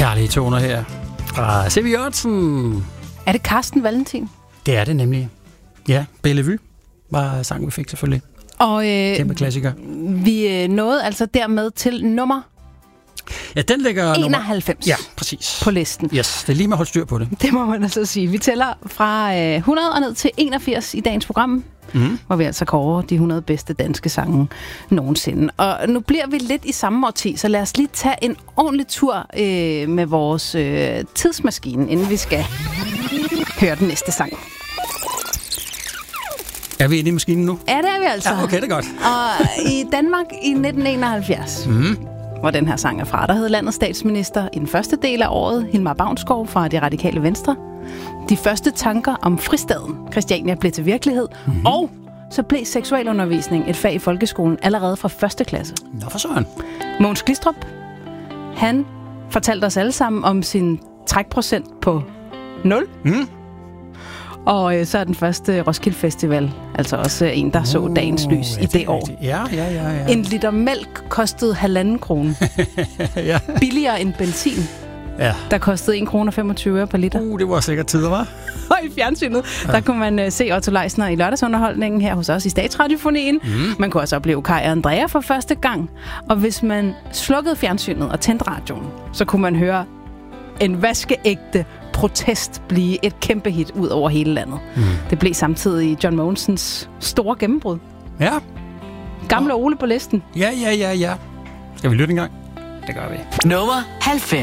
Kærlige toner her fra C.V. Jørgensen. Er det Carsten Valentin? Det er det nemlig. Ja, Bellevue var sangen, vi fik selvfølgelig. Og kæmpe klassiker. Vi nåede altså dermed til nummer... Ja, den ligger 91 ja, præcis. På listen. Yes, det er lige med at holde styr på det. Det må man altså sige. Vi tæller fra 100 og ned til 81 i dagens program, hvor vi altså kårer de 100 bedste danske sange nogensinde. Og nu bliver vi lidt i samme årti, så lad os lige tage en ordentlig tur med vores tidsmaskine, inden vi skal høre den næste sang. Er vi inde i maskinen nu? Ja, det er vi altså. Ja, okay, det er godt. Og i Danmark i 1971... hvor den her sang er fra, der hed landets statsminister i den første del af året, Hilmar Baunsgaard fra Det Radikale Venstre. De første tanker om fristaden Christiania blev til virkelighed, og så blev seksualundervisning et fag i folkeskolen allerede fra 1. klasse. Nå for søren. Mogens Glistrup, han fortalte os alle sammen om sin trækprocent på 0. Og så er den første Roskilde Festival altså også en, der så dagens lys i det år. Ja. En liter mælk kostede 1,5 kroner. Ja. Billigere end benzin, der kostede 1,25 kroner per liter. Det var sikkert tider, hva'? Og i fjernsynet, der kunne man se Otto Leisner i Lørdagsunderholdningen her hos os i Statsradiofonien. Man kunne også opleve Kaj og Andrea for første gang. Og hvis man slukkede fjernsynet og tændte radioen, så kunne man høre en vaskeægte protest blive et kæmpe hit ud over hele landet. Det blev samtidig John Mogensens store gennembrud. Ja. Gamle Ole på listen. Ja. Skal vi lytte en gang? Det gør vi. Nummer 90.